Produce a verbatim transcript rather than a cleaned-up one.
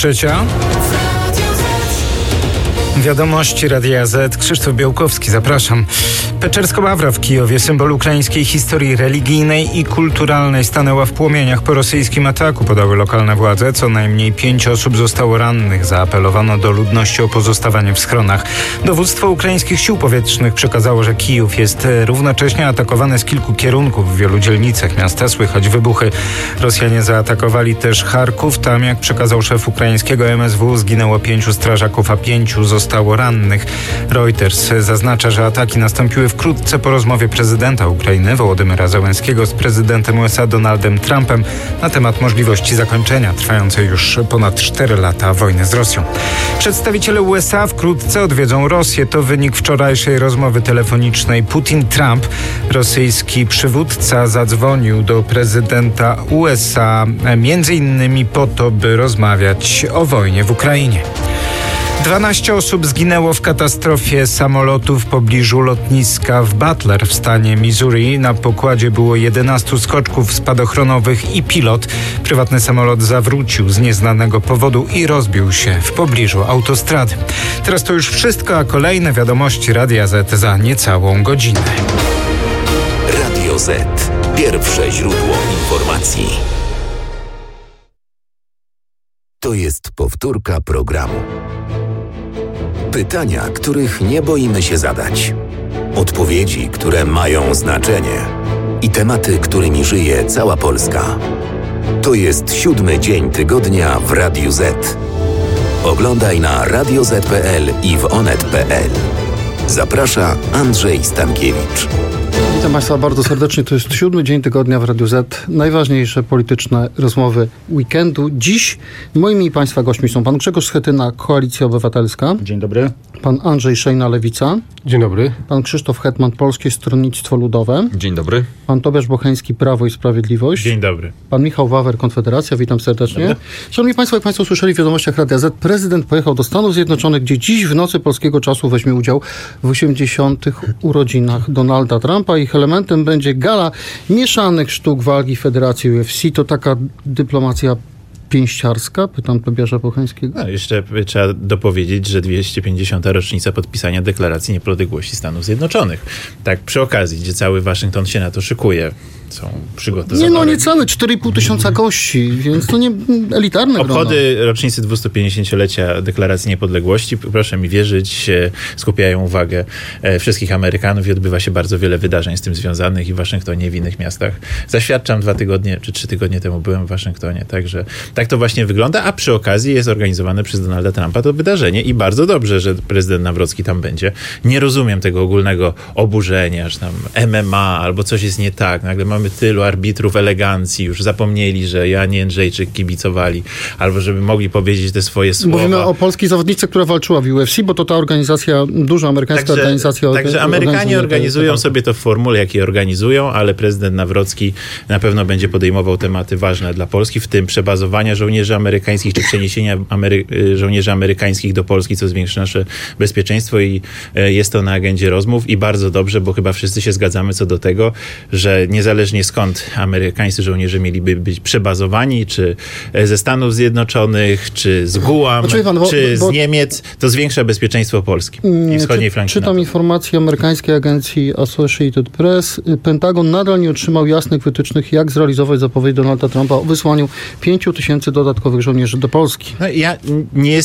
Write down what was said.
trzecia. Wiadomości Radia Z. Krzysztof Białkowski, zapraszam. Peczersko-Ławra w Kijowie, symbol ukraińskiej historii religijnej i kulturalnej, stanęła w płomieniach po rosyjskim ataku, podały lokalne władze. Co najmniej pięć osób zostało rannych. Zaapelowano do ludności o pozostawanie w schronach. Dowództwo ukraińskich sił powietrznych przekazało, że Kijów jest równocześnie atakowany z kilku kierunków. W wielu dzielnicach miasta słychać wybuchy. Rosjanie zaatakowali też Charków. Tam, jak przekazał szef ukraińskiego M S W, zginęło pięciu strażaków, a pięciu zostało rannych. Reuters zaznacza, że ataki nastąpiły wkrótce po rozmowie prezydenta Ukrainy Wołodymyra Zełenskiego z prezydentem U S A Donaldem Trumpem na temat możliwości zakończenia trwającej już ponad cztery lata wojny z Rosją. Przedstawiciele U S A wkrótce odwiedzą Rosję. To wynik wczorajszej rozmowy telefonicznej Putin-Trump. Rosyjski przywódca zadzwonił do prezydenta U S A między innymi po to, by rozmawiać o wojnie w Ukrainie. dwanaście osób zginęło w katastrofie samolotu w pobliżu lotniska w Butler w stanie Missouri. Na pokładzie było jedenastu skoczków spadochronowych i pilot. Prywatny samolot zawrócił z nieznanego powodu i rozbił się w pobliżu autostrady. Teraz to już wszystko, a kolejne wiadomości Radia Z za niecałą godzinę. Radio Z. Pierwsze źródło informacji. To jest powtórka programu. Pytania, których nie boimy się zadać. Odpowiedzi, które mają znaczenie. I tematy, którymi żyje cała Polska. To jest siódmy dzień tygodnia w Radiu Z. Oglądaj na radio zet kropka pe el i w onet kropka pe el. Zaprasza Andrzej Stankiewicz. Witam Państwa bardzo serdecznie. To jest siódmy dzień tygodnia w Radiu Z. Najważniejsze polityczne rozmowy weekendu. Dziś moimi i Państwa gośćmi są pan Grzegorz Schetyna, Koalicja Obywatelska. Dzień dobry. Pan Andrzej Szejna, Lewica. Dzień dobry. Pan Krzysztof Hetman, Polskie Stronnictwo Ludowe. Dzień dobry. Pan Tobiasz Bocheński, Prawo i Sprawiedliwość. Dzień dobry. Pan Michał Wawer, Konfederacja. Witam serdecznie. Dobry. Szanowni Państwo, jak Państwo słyszeli w wiadomościach Radia Z, prezydent pojechał do Stanów Zjednoczonych, gdzie dziś w nocy polskiego czasu weźmie udział w osiemdziesiątych urodzinach Donalda Trumpa. Ich elementem będzie gala mieszanych sztuk walki Federacji U F C. To taka dyplomacja pięściarska? Pytam Tobiasza Bocheńskiego. No, jeszcze trzeba dopowiedzieć, że dwieście pięćdziesiąta rocznica podpisania Deklaracji Niepodległości Stanów Zjednoczonych. Tak przy okazji, gdzie cały Waszyngton się na to szykuje. Są przygotowane. Nie no, niecałe cztery i pół tysiąca gości, więc to nie elitarne grono. Obchody rocznicy dwustupięćdziesięciolecia Deklaracji Niepodległości, proszę mi wierzyć, skupiają uwagę wszystkich Amerykanów i odbywa się bardzo wiele wydarzeń z tym związanych i w Waszyngtonie, i w innych miastach. Zaświadczam, dwa tygodnie czy trzy tygodnie temu byłem w Waszyngtonie, także tak to właśnie wygląda, a przy okazji jest organizowane przez Donalda Trumpa to wydarzenie i bardzo dobrze, że prezydent Nawrocki tam będzie. Nie rozumiem tego ogólnego oburzenia, że tam M M A albo coś jest nie tak, nagle mamy tylu arbitrów elegancji, już zapomnieli, że Jani Jędrzejczyk kibicowali, albo żeby mogli powiedzieć te swoje słowa. Mówimy o polskiej zawodniczce, która walczyła w U F C, bo to ta organizacja, duża amerykańska także, organizacja. Także Amerykanie organizują sobie to w formule, jakiej organizują, ale prezydent Nawrocki na pewno będzie podejmował tematy ważne dla Polski, w tym przebazowania żołnierzy amerykańskich, czy przeniesienia Amery- żołnierzy amerykańskich do Polski, co zwiększy nasze bezpieczeństwo i jest to na agendzie rozmów i bardzo dobrze, bo chyba wszyscy się zgadzamy co do tego, że niezależnie skąd amerykańscy żołnierze mieliby być przebazowani, czy ze Stanów Zjednoczonych, czy z Guam, pan, bo, czy bo, z Niemiec, to zwiększa bezpieczeństwo Polski i wschodniej czy, flanki Czytam NATO. informacje amerykańskiej agencji Associated Press. Pentagon nadal nie otrzymał jasnych wytycznych, jak zrealizować zapowiedź Donalda Trumpa o wysłaniu pięciu tysięcy dodatkowych żołnierzy do Polski. No, ja nie